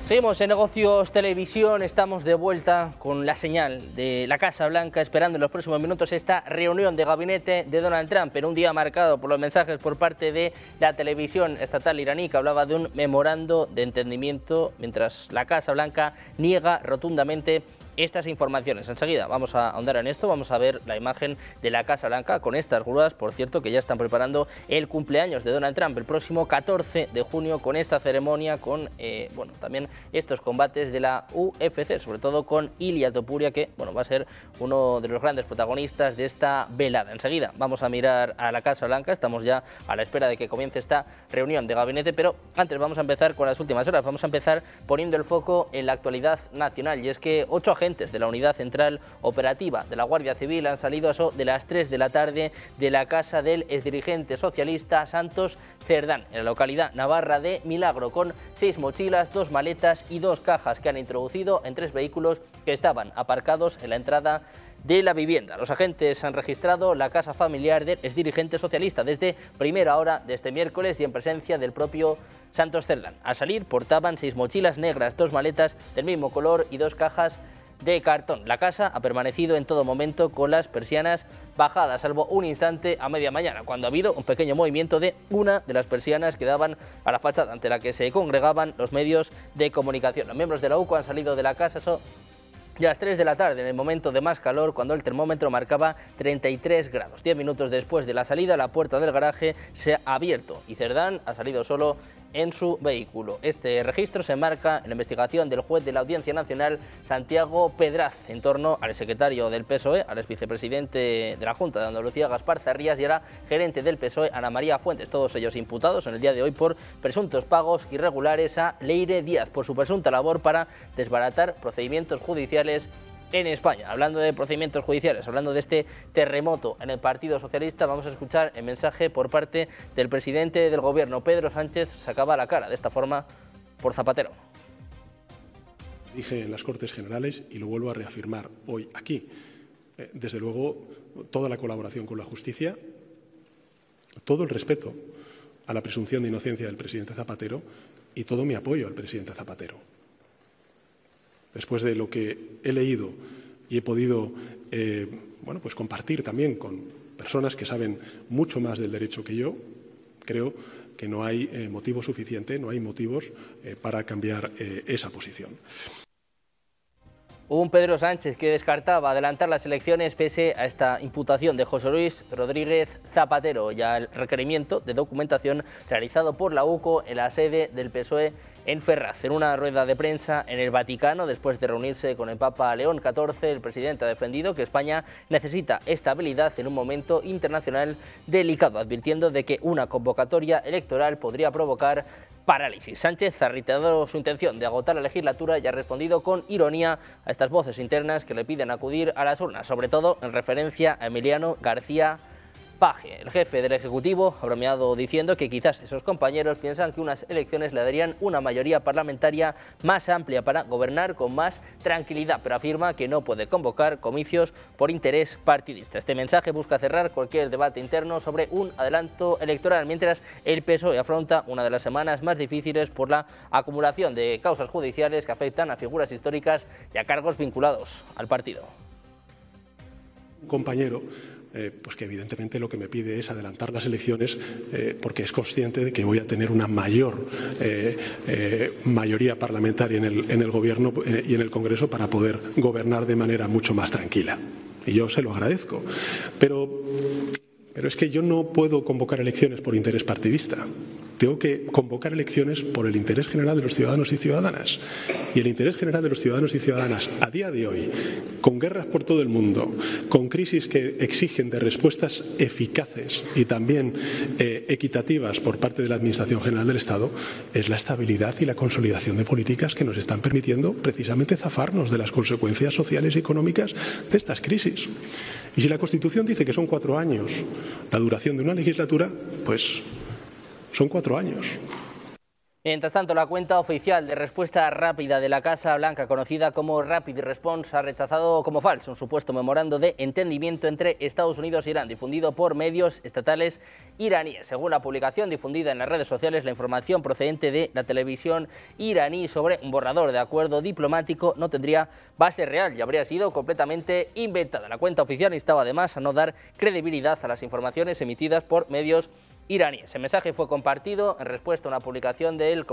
Seguimos en Negocios Televisión, estamos de vuelta con la señal de la Casa Blanca, esperando en los próximos minutos esta reunión de gabinete de Donald Trump, en un día marcado por los mensajes por parte de la televisión estatal iraní, que hablaba de un memorando de entendimiento, mientras la Casa Blanca niega rotundamente estas informaciones. Enseguida vamos a ahondar en esto, vamos a ver la imagen de la Casa Blanca con estas grúas, por cierto, que ya están preparando el cumpleaños de Donald Trump el próximo 14 de junio con esta ceremonia, con también estos combates de la UFC, sobre todo con Ilia Topuria, que va a ser uno de los grandes protagonistas de esta velada. Enseguida vamos a mirar a la Casa Blanca, estamos ya a la espera de que comience esta reunión de gabinete, pero antes vamos a empezar con las últimas horas, vamos a empezar poniendo el foco en la actualidad nacional, y es que 8 agentes de la Unidad Central Operativa de la Guardia Civil han salido a eso de las 3 de la tarde de la casa del exdirigente socialista Santos Cerdán, en la localidad navarra de Milagro, con 6 mochilas, 2 maletas y 2 cajas que han introducido en 3 vehículos que estaban aparcados en la entrada de la vivienda. Los agentes han registrado la casa familiar del exdirigente socialista desde primera hora de este miércoles y en presencia del propio Santos Cerdán. Al salir portaban 6 mochilas negras, 2 maletas del mismo color y 2 cajas de cartón. La casa ha permanecido en todo momento con las persianas bajadas, salvo un instante a media mañana, cuando ha habido un pequeño movimiento de una de las persianas que daban a la fachada, ante la que se congregaban los medios de comunicación. Los miembros de la UCO han salido de la casa ya a las 3 de la tarde, en el momento de más calor, cuando el termómetro marcaba 33 grados. 10 minutos después de la salida, la puerta del garaje se ha abierto y Cerdán ha salido solo en su vehículo. Este registro se enmarca en la investigación del juez de la Audiencia Nacional, Santiago Pedraz, en torno al secretario del PSOE, al exvicepresidente de la Junta de Andalucía, Gaspar Zarrías, y a la gerente del PSOE, Ana María Fuentes, todos ellos imputados en el día de hoy por presuntos pagos irregulares a Leire Díaz, por su presunta labor para desbaratar procedimientos judiciales en España. Hablando de procedimientos judiciales, hablando de este terremoto en el Partido Socialista, vamos a escuchar el mensaje por parte del presidente del Gobierno, Pedro Sánchez. Sacaba la cara de esta forma por Zapatero. Dije en las Cortes Generales y lo vuelvo a reafirmar hoy aquí. Desde luego, toda la colaboración con la justicia, todo el respeto a la presunción de inocencia del presidente Zapatero y todo mi apoyo al presidente Zapatero. Después de lo que he leído y he podido compartir también con personas que saben mucho más del derecho que yo, creo que no hay motivo suficiente, no hay motivos para cambiar esa posición. Un Pedro Sánchez que descartaba adelantar las elecciones pese a esta imputación de José Luis Rodríguez Zapatero y al requerimiento de documentación realizado por la UCO en la sede del PSOE en Ferraz. En una rueda de prensa en el Vaticano, después de reunirse con el Papa León XIV, el presidente ha defendido que España necesita estabilidad en un momento internacional delicado, advirtiendo de que una convocatoria electoral podría provocar parálisis. Sánchez ha reiterado su intención de agotar la legislatura y ha respondido con ironía a estas voces internas que le piden acudir a las urnas, sobre todo en referencia a Emiliano García Paje. El jefe del Ejecutivo ha bromeado diciendo que quizás esos compañeros piensan que unas elecciones le darían una mayoría parlamentaria más amplia para gobernar con más tranquilidad, pero afirma que no puede convocar comicios por interés partidista. Este mensaje busca cerrar cualquier debate interno sobre un adelanto electoral, mientras el PSOE afronta una de las semanas más difíciles por la acumulación de causas judiciales que afectan a figuras históricas y a cargos vinculados al partido. Un compañero que evidentemente lo que me pide es adelantar las elecciones porque es consciente de que voy a tener una mayor mayoría parlamentaria en el Gobierno y en el Congreso para poder gobernar de manera mucho más tranquila. Y yo se lo agradezco. Pero es que yo no puedo convocar elecciones por interés partidista. Tengo que convocar elecciones por el interés general de los ciudadanos y ciudadanas. Y el interés general de los ciudadanos y ciudadanas a día de hoy, con guerras por todo el mundo, con crisis que exigen de respuestas eficaces y también equitativas por parte de la Administración General del Estado, es la estabilidad y la consolidación de políticas que nos están permitiendo precisamente zafarnos de las consecuencias sociales y económicas de estas crisis. Y si la Constitución dice que son 4 años la duración de una legislatura, pues son 4 años. Mientras tanto, la cuenta oficial de respuesta rápida de la Casa Blanca, conocida como Rapid Response, ha rechazado como falso un supuesto memorando de entendimiento entre Estados Unidos e Irán, difundido por medios estatales iraníes. Según la publicación difundida en las redes sociales, la información procedente de la televisión iraní sobre un borrador de acuerdo diplomático no tendría base real y habría sido completamente inventada. La cuenta oficial instaba además a no dar credibilidad a las informaciones emitidas por medios iraníes. El mensaje fue compartido en respuesta a una publicación del